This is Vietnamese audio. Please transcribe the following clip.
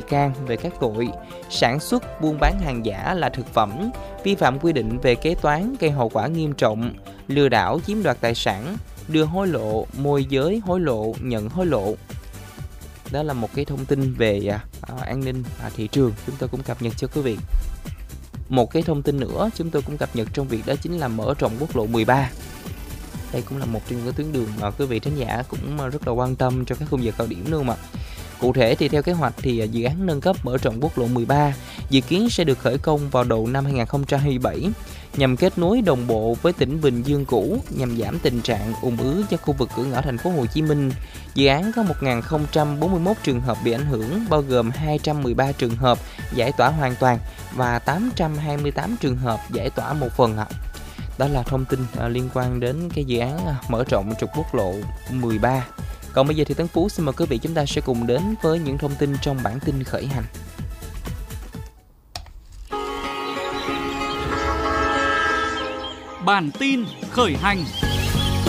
can về các tội sản xuất, buôn bán hàng giả là thực phẩm, vi phạm quy định về kế toán gây hậu quả nghiêm trọng, lừa đảo chiếm đoạt tài sản, đưa hối lộ, môi giới hối lộ, nhận hối lộ. Đó là một cái thông tin về an ninh thị trường chúng tôi cũng cập nhật cho quý vị. Một cái thông tin nữa chúng tôi cũng cập nhật trong việc đó chính là mở rộng quốc lộ 13. Đây cũng là một trong những tuyến đường mà quý vị thính giả cũng rất là quan tâm cho các khung giờ cao điểm luôn mà. Cụ thể thì theo kế hoạch thì dự án nâng cấp mở rộng quốc lộ 13 dự kiến sẽ được khởi công vào đầu năm 2027 nhằm kết nối đồng bộ với tỉnh Bình Dương cũ, nhằm giảm tình trạng ùn ứ cho khu vực cửa ngõ thành phố Hồ Chí Minh. Dự án có 1.041 trường hợp bị ảnh hưởng, bao gồm 213 trường hợp giải tỏa hoàn toàn và 828 trường hợp giải tỏa một phần ạ. Đó là thông tin liên quan đến cái dự án mở rộng trục quốc lộ 13. Còn bây giờ thì Tấn Phú xin mời quý vị chúng ta sẽ cùng đến với những thông tin trong bản tin khởi hành. Bản tin khởi hành.